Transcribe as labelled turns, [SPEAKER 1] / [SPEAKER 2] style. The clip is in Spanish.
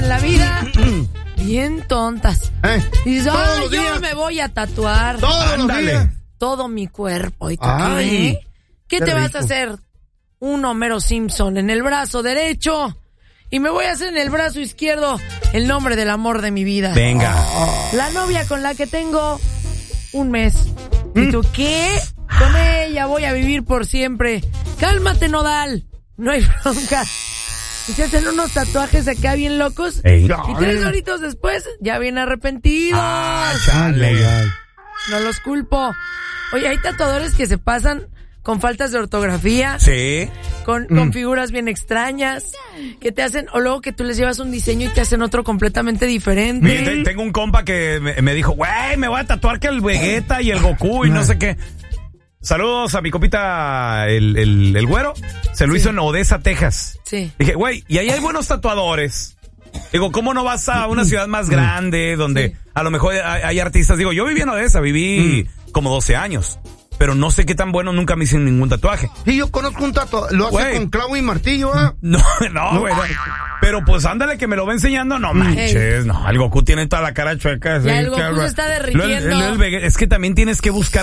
[SPEAKER 1] en la vida bien tontas. Dices,
[SPEAKER 2] Todos los
[SPEAKER 1] yo
[SPEAKER 2] días.
[SPEAKER 1] me voy a tatuar
[SPEAKER 2] Todos los días.
[SPEAKER 1] todo mi cuerpo. ¿Y tú
[SPEAKER 2] Ay,
[SPEAKER 1] qué
[SPEAKER 2] qué
[SPEAKER 1] te vas
[SPEAKER 2] rico.
[SPEAKER 1] a hacer? Un Homero Simpson en el brazo derecho. Y me voy a hacer en el brazo izquierdo el nombre del amor de mi vida.
[SPEAKER 3] Venga.
[SPEAKER 1] La novia con la que tengo un mes. ¿Y tú qué? Con ella voy a vivir por siempre. Cálmate, Nodal. No hay bronca. Y se hacen unos tatuajes acá bien locos.
[SPEAKER 3] Ey.
[SPEAKER 1] Y 3 horitos después, ya bien arrepentidos.
[SPEAKER 3] Chale.
[SPEAKER 1] No los culpo. Oye, hay tatuadores que se pasan con faltas de ortografía.
[SPEAKER 3] Sí.
[SPEAKER 1] Con figuras bien extrañas. Que te hacen, o luego que tú les llevas un diseño y te hacen otro completamente diferente.
[SPEAKER 3] Mire, tengo un compa que me dijo, güey, me voy a tatuar que el Vegeta y el Goku y no sé qué. Saludos a mi compita, el güero. Se lo hizo en Odessa, Texas.
[SPEAKER 1] Sí.
[SPEAKER 3] Dije, güey, y ahí hay buenos tatuadores. Digo, ¿cómo no vas a una ciudad más grande donde a lo mejor hay artistas? Digo, yo viví en Odessa, viví como 12 años. Pero no sé qué tan bueno, nunca me hice ningún tatuaje.
[SPEAKER 2] Sí, yo conozco un tatuaje, lo hace
[SPEAKER 3] Güey.
[SPEAKER 2] con clavo y martillo, ¿ah?
[SPEAKER 3] No, güey. No. Pero pues ándale que me lo va enseñando, no manches, no. El Goku tiene toda la cara chueca.
[SPEAKER 1] Ya el Goku se está derritiendo.
[SPEAKER 3] Es que también tienes que buscar